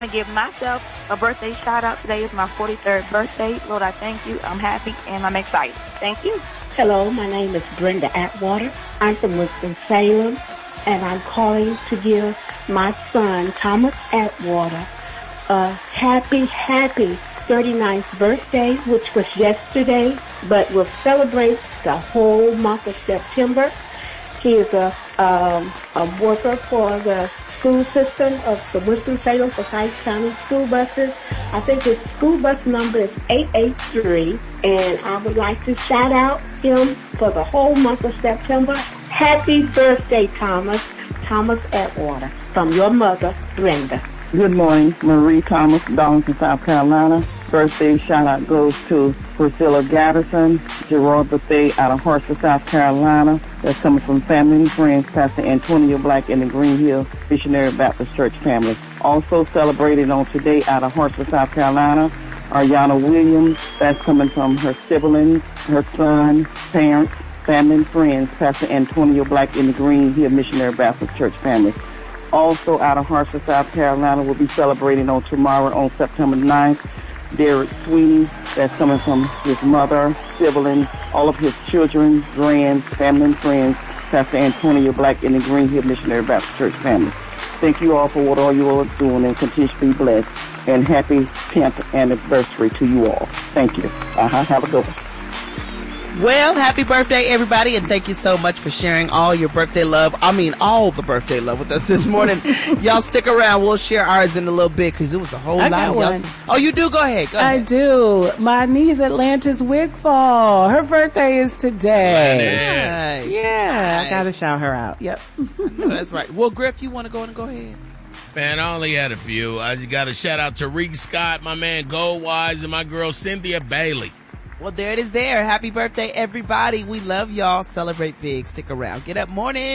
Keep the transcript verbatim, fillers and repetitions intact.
to give myself a birthday shout out. Today is my forty-third birthday. Lord, I thank you. I'm happy and I'm excited. Thank you. Hello, my name is Brenda Atwater. I'm from Winston-Salem, and I'm calling to give my son, Thomas Atwater, a happy, happy thirty-ninth birthday, which was yesterday, but we'll celebrate the whole month of September. He is a, um, a worker for the school system of the Winston-Salem Forsyth County school buses. I think his school bus number is eight eight three, and I would like to shout out him for the whole month of September. Happy birthday, Thomas. Thomas Atwater, from your mother, Brenda. Good morning, Marie Thomas, Darlington, South Carolina. Birthday shout out goes to Priscilla Gatterson, Gerard Buffet out of Hartsville, South Carolina. That's coming from family and friends, Pastor Antonio Black and the Green Hill Missionary Baptist Church family. Also celebrated on today out of Hartsville, South Carolina, Ariana Williams. That's coming from her siblings, her son, parents, family and friends, Pastor Antonio Black and the Green Hill Missionary Baptist Church family. Also out of Hartsville, South Carolina, will be celebrating on tomorrow on September ninth. Derek Sweeney, that's coming from his mother, siblings, all of his children, grands, family and friends, Pastor Antonio Black and the Green Hill Missionary Baptist Church family. Thank you all for what all you all are doing, and continue to be blessed. And happy tenth anniversary to you all. Thank you. Uh-huh. Have a good one. Well, happy birthday, everybody, and thank you so much for sharing all your birthday love. I mean, all the birthday love with us this morning. Y'all stick around. We'll share ours in a little bit because it was a whole I lot. got of one. y'all. Oh, you do? Go ahead. Go ahead. I do. My niece, Atlantis Wigfall. Her birthday is today. Nice. Yeah, Nice. I got to shout her out. Yep. No, that's right. Well, Griff, you want to go and go ahead? Man, I only had a few. I just got to shout out to Reek Scott, my man Goldwise, and my girl Cynthia Bailey. Well, there it is there. Happy birthday, everybody. We love y'all. Celebrate big. Stick around. Get up morning.